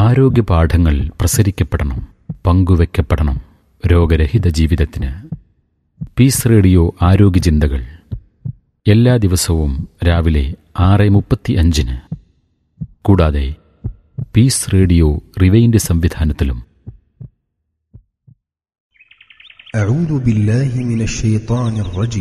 ആരോഗ്യപാഠങ്ങൾ പ്രസരിക്കപ്പെടണം, പങ്കുവെക്കപ്പെടണം രോഗരഹിത ജീവിതത്തിന്. Piece radio ആരോഗ്യചിന്തകൾ എല്ലാ ദിവസവും രാവിലെ 6:35. കൂടാതെ പീസ് റേഡിയോ റിവൈൻഡ് സംവിധാനത്തിലും. أعوذ بالله من الشيطان الرجيم